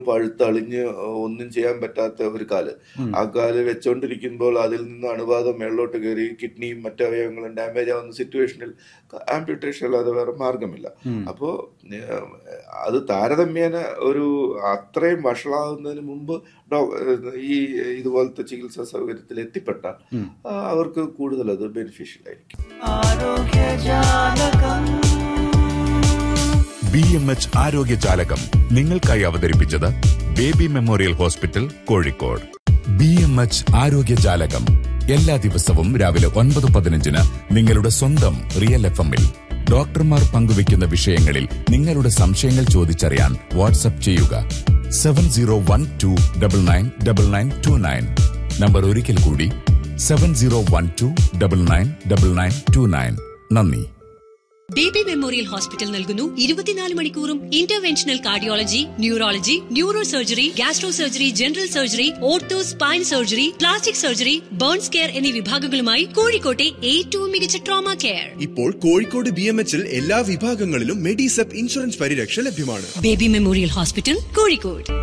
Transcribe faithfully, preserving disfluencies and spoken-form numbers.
പഴുത്തളിഞ്ഞ് ഒന്നും ചെയ്യാൻ പറ്റാത്ത ഒരു കാല്. ആ കാല് വെച്ചോണ്ടിരിക്കുമ്പോൾ അതിൽ നിന്ന് അണുബാധം മേളിലോട്ട് കയറി കിഡ്നിയും മറ്റു അവയവങ്ങളും ഡാമേജ് ആവുന്ന സിറ്റുവേഷനിൽ ആംപ്യൂട്ടേഷൻ അല്ലാതെ വേറെ മാർഗമില്ല. അപ്പോൾ അത് താരതമ്യേന ഒരു അത്രയും വഷളാവുന്നതിന് മുമ്പ് ഈ ഇതുപോലത്തെ ചികിത്സാ സൗകര്യത്തിൽ എത്തിപ്പെട്ടാൽ അവർക്ക് കൂടുതൽ അത് ബെനിഫിഷ്യൽ ആയിരിക്കും. ബി എം എച്ച് ആരോഗ്യ ജാലകം നിങ്ങൾക്കായി അവതരിപ്പിച്ചത് baby memorial hospital, Kozhikode. B M H ആരോഗ്യ ജാലകം എല്ലാ ദിവസവും രാവിലെ ഒൻപത് പതിനഞ്ചിന് നിങ്ങളുടെ സ്വന്തം റിയൽ എഫ് എമ്മിൽ. ഡോക്ടർമാർ പങ്കുവയ്ക്കുന്ന വിഷയങ്ങളിൽ നിങ്ങളുടെ സംശയങ്ങൾ ചോദിച്ചറിയാൻ വാട്സ്ആപ്പ് ചെയ്യുക seven zero one two double nine double nine to nine. Number ഒരിക്കൽ കൂടി seven zero one two double nine double nine to nine. നന്ദി. ബേബി മെമ്മോറിയൽ ഹോസ്പിറ്റൽ നൽകുന്നു ഇരുപത്തിനാല് മണിക്കൂറും interventional cardiology, neurology, neuro surgery, gastro surgery, general surgery, ortho spine surgery, plastic surgery, burns care എന്നീ വിഭാഗങ്ങളുമായി കോഴിക്കോട്ടെ ഏറ്റവും മികച്ച ട്രോമ കെയർ. ഇപ്പോൾ Kozhikode B M എച്ചിൽ എല്ലാ വിഭാഗങ്ങളിലും മെഡിസെപ് ഇൻഷുറൻസ് പരിരക്ഷ ലഭ്യമാണ്. Baby memorial hospital, Kozhikode.